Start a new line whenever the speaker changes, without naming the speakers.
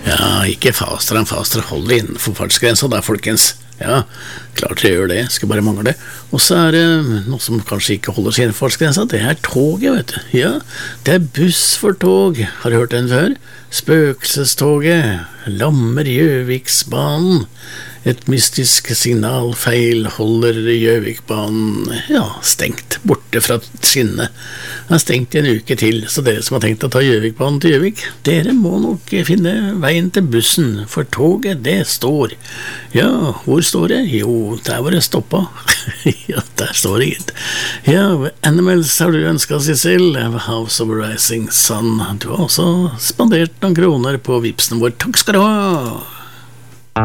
Ja, ikke faster enn faster, hold det innenfor fartsgrensa der, folkens. Ja, klart jeg gjør det, skal bare mangle det. Og så det noe som kanskje ikke holder seg innenfor fartsgrensa, det toget, vet du. Ja, det buss for tog, har du hørt den før? Spøkelsestoget, lammer Gjøviksbanen. Et mystisk signalfeil holder Gjøvikbanen, stengt, borte fra skinnet. Den stengt I en uke til, så dere som har tenkt å ta Gjøvikbanen til Gjøvik, dere må nok finne veien til bussen, for toget, det står. Ja, hvor står det? Jo, der var det stoppet. Ja, der står det gitt. Ja, Animals har du ønsket Sissel, House of Rising Sun. Du har også spandert noen kroner på vipsen vår. Takk skal du ha!